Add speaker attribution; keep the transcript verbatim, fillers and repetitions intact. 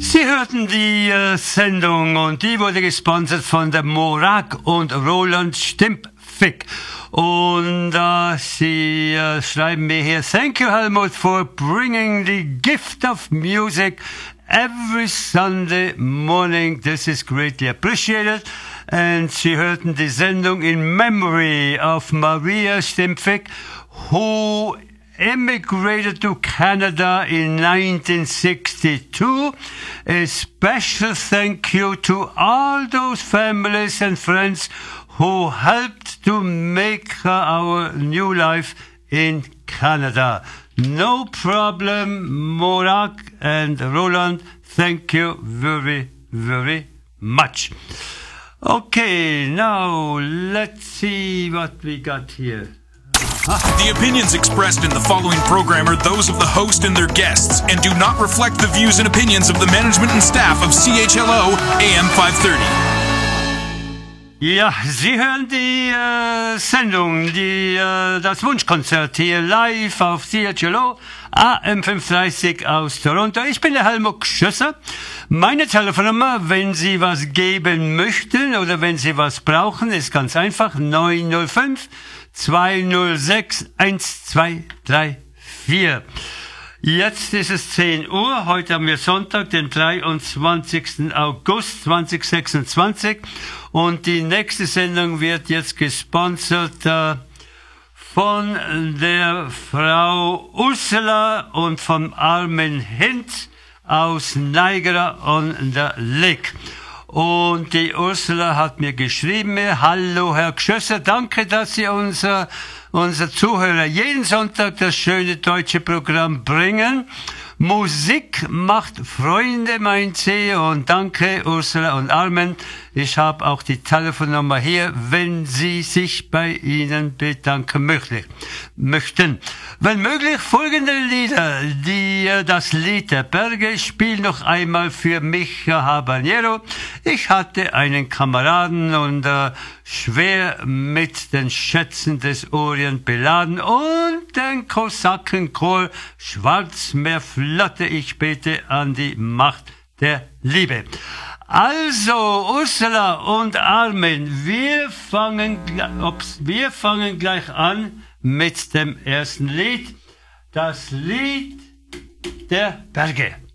Speaker 1: Sie hörten die äh, Sendung und die wurde gesponsert von der Morak und Roland Stimpfick. Und äh, sie äh, schreiben mir hier, thank you Helmut for bringing the gift of music every Sunday morning. This is greatly appreciated. And sie hörten die Sendung in memory of Maria Stimpfick, who immigrated to Canada in nineteen sixty-two. A special thank you to all those families and friends who helped to make our new life in Canada. No problem, Morak and Roland. Thank you very, very much. Okay, now let's see what we got here.
Speaker 2: The opinions expressed in the following program are those of the host and their guests and do not reflect the views and opinions of the management and staff of C H L O A M five thirty.
Speaker 1: Ja, Sie hören die äh, Sendung, die, äh, das Wunschkonzert hier live auf C H L O A M fünfhundertdreißig aus Toronto. Ich bin der Helmut Schösser. Meine Telefonnummer, wenn Sie was geben möchten oder wenn Sie was brauchen, ist ganz einfach neun null fünf zwei null sechs eins zwei drei vier. Jetzt ist es zehn Uhr. Heute haben wir Sonntag, den dreiundzwanzigsten August zweitausendsechsundzwanzig. Und die nächste Sendung wird jetzt gesponsert äh, von der Frau Ursula und vom Armin Hinz aus Niagara on the Lake. Und die Ursula hat mir geschrieben, hallo Herr Gschösser, danke, dass Sie unser, unser Zuhörer jeden Sonntag das schöne deutsche Programm bringen. Musik macht Freunde, meint sie, und danke Ursula und Armin. Ich habe auch die Telefonnummer hier, wenn Sie sich bei Ihnen bedanken möchten. Wenn möglich, folgende Lieder. Die, das Lied der Berge spielt noch einmal für mich Habanero. Ich hatte einen Kameraden und äh, schwer mit den Schätzen des Orient beladen und den Kosakenchor Schwarzmeerflotte. Ich bete an die Macht der Liebe. Also, Ursula und Armin, wir fangen, wir fangen gleich an mit dem ersten Lied. Das Lied der Berge.